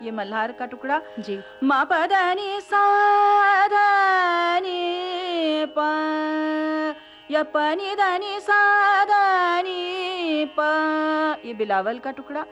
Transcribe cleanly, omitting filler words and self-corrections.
ये मल्हार का टुकड़ा। जी। मा प ध नि सा ध नि प, या प नि ध नि सा ध नि प, ये बिलावल का टुकड़ा।